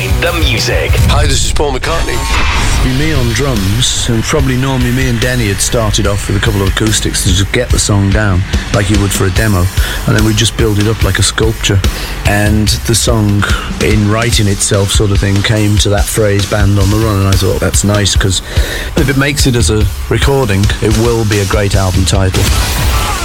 Behind the music. Hi, this is Paul McCartney. Me on drums, and probably normally me and Denny had started off with a couple of acoustics to just get the song down like you would for a demo, and then we just build it up like a sculpture. And the song, in writing itself sort of thing, came to that phrase, Band on the Run, and I thought that's nice, because if it makes it as a recording, it will be a great album title.